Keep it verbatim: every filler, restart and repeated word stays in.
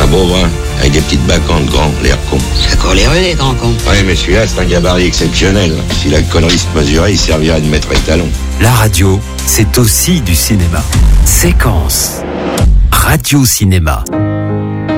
beau brun, avec des petites bacantes grands, l'air con. Ça court les rues, les grands cons. Ouais, mais celui-là, c'est un gabarit exceptionnel. Si la connerie se mesurait, il servirait de maître étalon. La radio, c'est aussi du cinéma. Séquence. Radio Cinéma.